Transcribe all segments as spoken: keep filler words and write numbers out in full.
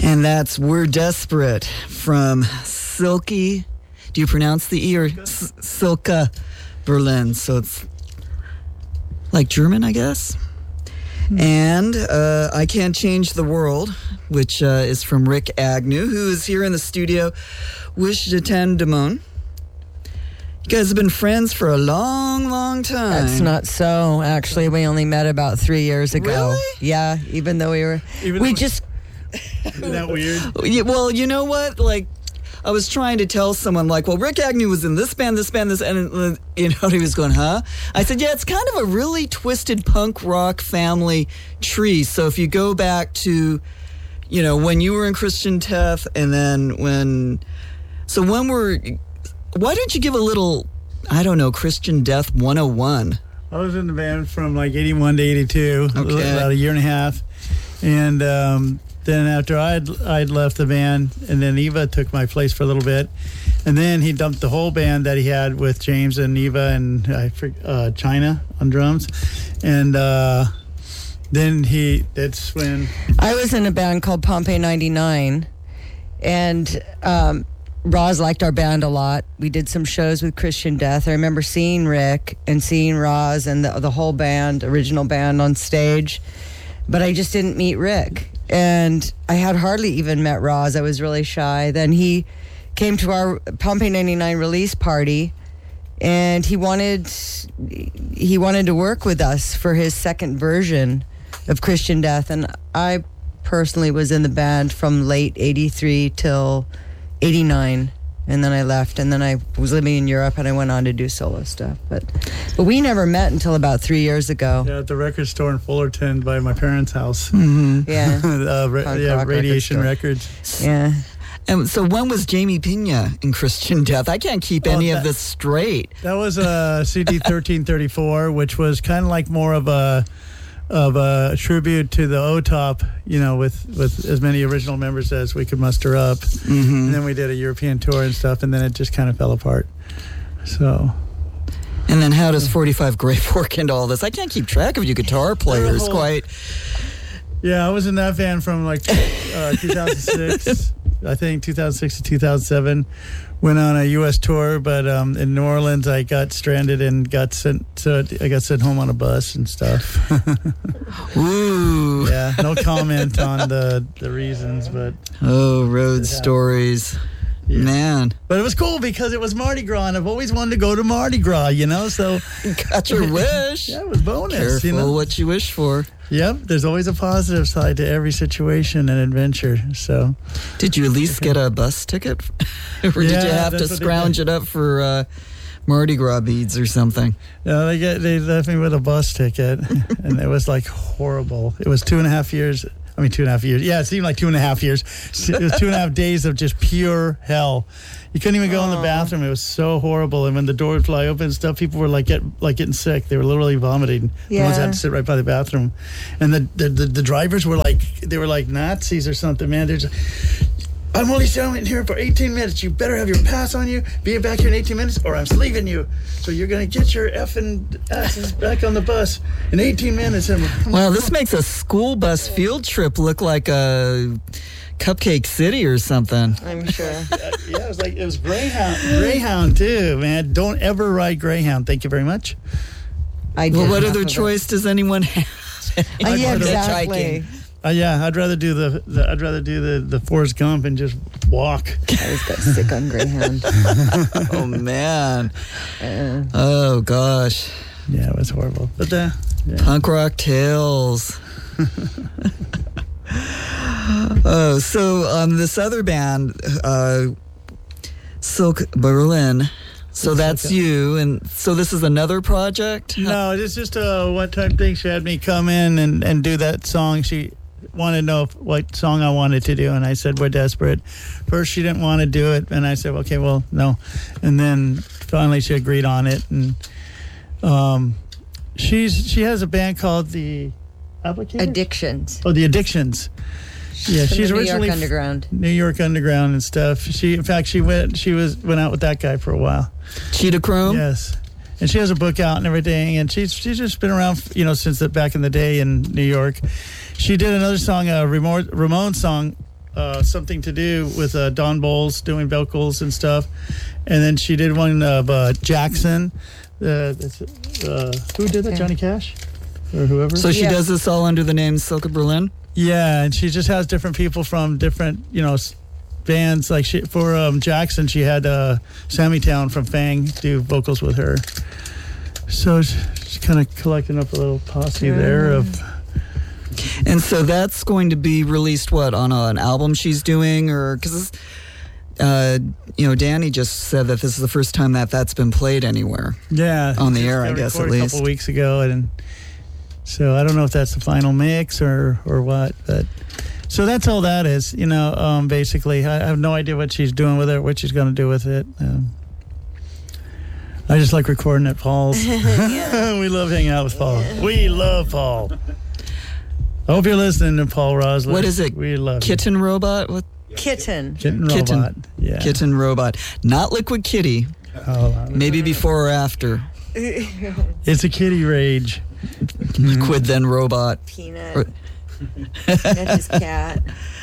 And that's We're Desperate from Silky. Do you pronounce the E or S- Silka Berlin? So it's like German, I guess. Mm-hmm. And uh, I Can't Change the World, which uh, is from Rick Agnew, who is here in the studio with Jatan Damon. You guys have been friends for a long, long time. That's not so. Actually, we only met about three years ago. Really? Yeah, even though we were... Even we though- just... Isn't that weird? Yeah, well, you know what? Like, I was trying to tell someone, like, well, Rick Agnew was in this band, this band, this, and, uh, you know, he was going, huh? I said, yeah, it's kind of a really twisted punk rock family tree. So if you go back to, you know, when you were in Christian Death, and then when... So when we're... Why don't you give a little, I don't know, Christian Death one oh one? I was in the band from like eighty-one to eighty-two, Okay. about a year and a half. And um, then after I'd, I'd left the band, and then Eva took my place for a little bit. And then he dumped the whole band that he had with James and Eva and I uh, China on drums. And uh, then he, that's when... I was in a band called Pompeii ninety-nine, and... Um, Roz liked our band a lot. We did some shows with Christian Death. I remember seeing Rick and seeing Roz and the, the whole band, original band on stage. But I just didn't meet Rick. And I had hardly even met Roz. I was really shy. Then he came to our Pompeii ninety-nine release party, and he wanted he wanted to work with us for his second version of Christian Death. And I personally was in the band from late eighty-three till eighty-nine, and then I left, and then I was living in Europe, and I went on to do solo stuff. But but we never met until about three years ago. Yeah, at the record store in Fullerton by my parents' house. Mm-hmm. Yeah. uh, ra- Punk yeah, rock Radiation record Records. Yeah. And so when was Jamie Pena in Christian Death? I can't keep Well, any that- of this straight. That was a C D thirteen thirty-four, which was kind of like more of a of a tribute to the O-Top, you know, with, with as many original members as we could muster up. Mm-hmm. And then we did a European tour and stuff, and then it just kind of fell apart. So... And then how does forty-five Grave work into all this? I can't keep track of you guitar players whole- quite. Yeah, I was in that band from like uh, two thousand six, I think two thousand six to two thousand seven. Went on a U S tour, but um, in New Orleans I got stranded and got sent. So I got sent home on a bus and stuff. Ooh. Yeah, no comment on the the reasons, but Oh, road stories. Yeah. Man. but it was cool because it was Mardi Gras, and I've always wanted to go to Mardi Gras, you know. So Got your wish. yeah, it was bonus. Careful You know? what you wish for. Yep, there's always a positive side to every situation and adventure. So. Did you at least get a bus ticket? Or did Yeah, you have to that's what they scrounge did. it up for uh, Mardi Gras beads or something? No, they get they left me with a bus ticket, and it was like horrible. It was two and a half years. I mean, two and a half years. Yeah, it seemed like two and a half years. It was two and a half days of just pure hell. You couldn't even go in the bathroom. It was so horrible. And when the door would fly open and stuff, people were like get like getting sick. They were literally vomiting. The ones that Yeah. had to sit right by the bathroom, and the the, the the drivers were like they were like Nazis or something. Man, they're just. I'm only staying here for eighteen minutes. You better have your pass on you. Be back here in eighteen minutes, or I'm leaving you. So you're gonna get your effing asses back on the bus in eighteen minutes. And Wow, this makes a school bus field trip look like a Cupcake City or something. I'm sure. Uh, yeah, it was like it was Greyhound, Greyhound too, man. Don't ever ride Greyhound. Thank you very much. I Well, did what half other of it. choice does anyone have? Uh, yeah, I'd rather- exactly. Uh, yeah, I'd rather do the, the I'd rather do the the Forrest Gump and just walk. I always got sick on Greyhound. Oh, man. Uh, Oh, gosh. Yeah, it was horrible. But uh, yeah. Punk Rock Tales. Oh, so um, this other band, uh, Silk Berlin. So that's okay. you, and so this is another project? No, it's just a one-time thing. She had me come in and, and do that song. She wanted to know if, what song I wanted to do, and I said, We're Desperate. First, she didn't want to do it, and I said, okay, well, no. And then finally she agreed on it, and um, she's she has a band called The Applicators? Addictions. Oh, The Addictions. Yeah, From she's the New originally York f- Underground. New York Underground and stuff. She, in fact, she went. She was went out with that guy for a while. Cheetah Chrome? Yes, and she has a book out and everything. And she's she's just been around, you know, since the, back in the day in New York. She did another song, a Ramon, Ramon song, uh, something to do with uh, Don Bowles doing vocals and stuff. And then she did one of uh, Jackson. Uh, that's, uh, who did that? Okay. Johnny Cash? Or whoever? So she Yeah. does this all under the name Silka Berlin? Yeah, and she just has different people from different, you know, s- bands. Like she, for um, Jackson, she had uh, Sammy Town from Fang do vocals with her. So she- she's kind of collecting up a little posse there of. And so that's going to be released, what, on a, an album she's doing? Or, because, uh, you know, Danny just said that this is the first time that that's been played anywhere. Yeah, On the just air, I got guess, at recorded least. A couple weeks ago, and so I don't know if that's the final mix or or what, but so that's all that is. You know, um, basically, I, I have no idea what she's doing with it, what she's going to do with it. Um, I just like recording at Paul's. We love hanging out with Paul. We love Paul. I hope you're listening to Paul Rosler. What is it? We love Kitten Robot? What? Kitten. Kitten Kitten. Robot. Yeah. Kitten Robot. Not Liquid Kitty. Oh, Maybe before or after. it's a kitty rage. Liquid, then Robot. Peanut. Or- That's his cat.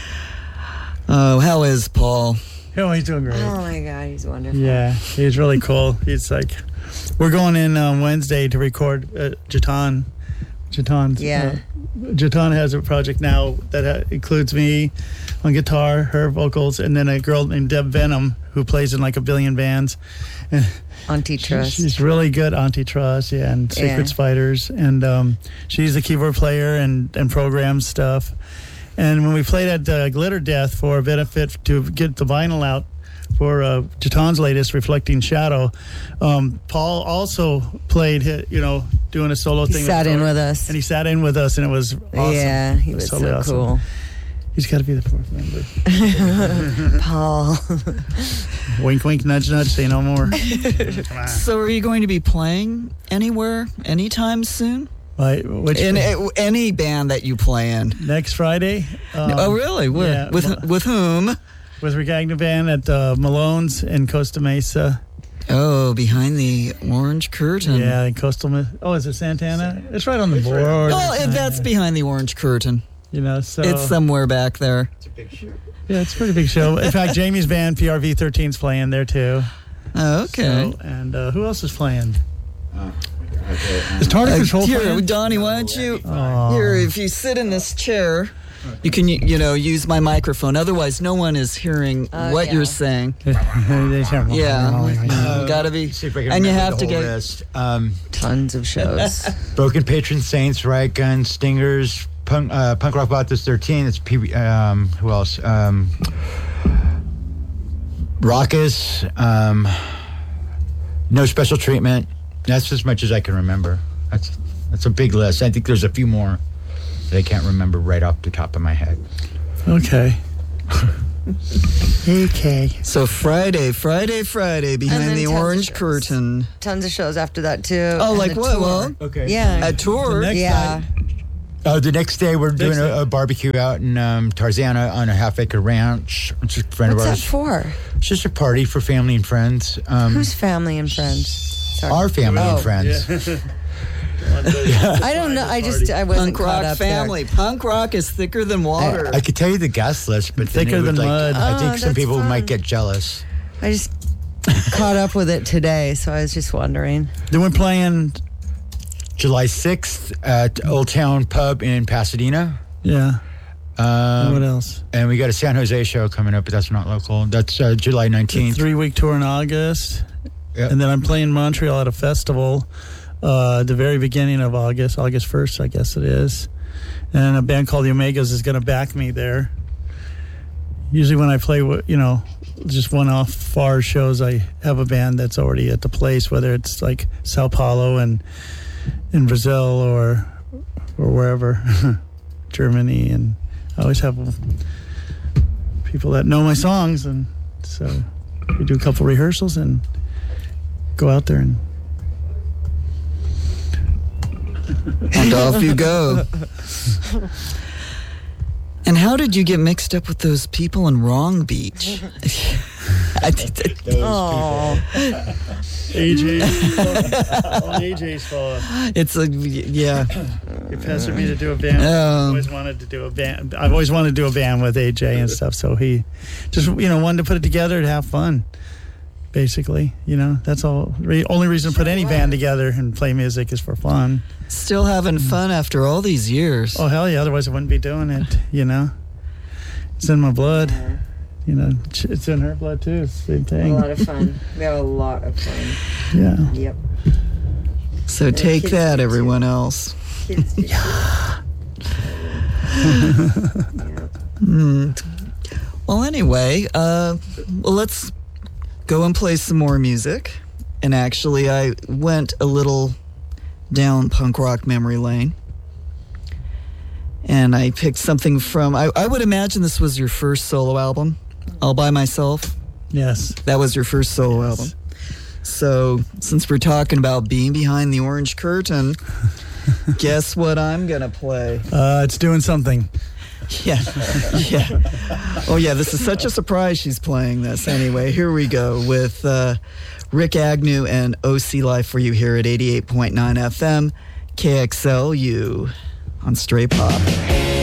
Oh, how is Paul? Oh, he's doing great. Oh my God, he's wonderful. Yeah, he's really cool. He's like, we're going in on Wednesday to record uh, Jatan. Jatan's, Yeah. Uh, Jatan has a project now that ha- includes me on guitar, her vocals, and then a girl named Deb Venom who plays in like a billion bands. And Antitrust. she's really good. Antitrust, yeah, and Sacred Yeah. Spiders. And um, she's a keyboard player and, and programs stuff. And when we played at uh, Glitter Death for a benefit to get the vinyl out for uh, Jatan's latest, Reflecting Shadow, um, Paul also played, hi- you know, doing a solo he thing. sat in Paul. with us. And he sat in with us, and it was awesome. Yeah, he It was totally so awesome. cool. He's got to be the fourth member. Paul. Wink, wink, nudge, nudge, say no more. Come on. So are you going to be playing anywhere anytime soon? Right, which, In a- any band that you play in? next Friday. um, Oh, really? Where? yeah, with well- with whom? with Regagna Band at uh, Malone's in Costa Mesa. Oh, behind the orange curtain. Yeah, in Coastal Mesa. Oh, is it Santana? It's right on the board. Oh, and that's behind the orange curtain. You know, so It's somewhere back there. yeah, it's a pretty big show. In fact, Jamie's band P R V thirteen is playing there too. Oh, okay. So, and uh, who else is playing? Okay. Is Tardy Uh, Control here, playing? Donnie, why don't you? Aw. Here, if you sit in this chair, you can, you know, use my microphone. Otherwise, no one is hearing Oh, what yeah. you're saying. yeah. Yeah, you gotta be, See if I can and you remember have the to whole get. list. Um, Tons of shows. Broken Patron Saints, Riot Gun, Stingers, Punk, uh, Punk Rock Baptist thirteen. It's P. Um, who else? Um, Raucous. Um, no Special Treatment. That's as much as I can remember. That's that's a big list. I think there's a few more that I can't remember right off the top of my head. Okay. okay. So Friday, Friday, Friday, behind then the tons of orange shows. curtain. Tons of shows after that too. Oh, And like the what? tour. Well, Okay. Yeah. a tour. The next yeah. Oh, the next day we're doing day. a, a barbecue out in um, Tarzana on a half acre ranch. It's a friend What's of that ours. for? It's just a party for family and friends. Um, Who's family and friends? Sorry. our family Oh. and friends. I don't know. I just I wasn't Punk caught rock up family. Punk rock is thicker than water. I could tell you the guest list, but then Thicker it would, than like, mud. I Oh, think some that's people fun. might get jealous. there. I just caught up with it today, so I was just wondering. Then we're playing. July sixth at Old Town Pub in Pasadena. Yeah. And what Um, else? and we got a San Jose show coming up, but that's not local. That's uh, July nineteenth. Three week tour in August. Yep. And then I'm playing Montreal at a festival uh, at the very beginning of August, August first, I guess it is. And a band called the Omegas is going to back me there. Usually when I play, you know, just one-off far shows, I have a band that's already at the place, whether it's like Sao Paulo and in Brazil or or wherever, Germany. And I always have people that know my songs. And so we do a couple rehearsals and go out there and And off you go. And how did you get mixed up with those people in Wrong Beach? I think that- Those Oh, A J, all A J's fault. it's a yeah. He pestered me to do a band. Um, I've always wanted to do a band. I've always wanted to do a band with A J and stuff. So he just, you know, wanted to put it together to have fun. Basically, you know, that's all. Re- only reason to put any band together and play music is for fun. Still having fun after all these years. Oh hell yeah! Otherwise, I wouldn't be doing it. You know, it's in my blood. You know, it's in her blood too. Same a thing. lot of fun. We have a lot of fun. Yeah. Yep. So take kids that, do too. everyone else. Kids do. Yeah. Mm. Well, anyway, uh, well, let's go and play some more music. And actually, I went a little down punk rock memory lane. And I picked something from, I, I would imagine this was your first solo album, All By Myself. Yes. That was your first solo Yes. album. So, since we're talking about being behind the orange curtain, guess what I'm going to play? Uh, it's doing something. Yeah. Yeah. Oh, yeah, this is such a surprise she's playing this. Anyway, here we go with uh, Rick Agnew and O C Live for you here at eighty-eight point nine F M, K X L U on Stray Pop.